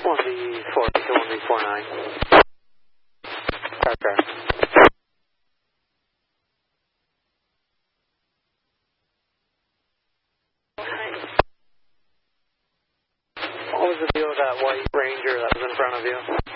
1V4 to 1V49. Okay. What was the deal with that white Ranger that was in front of you?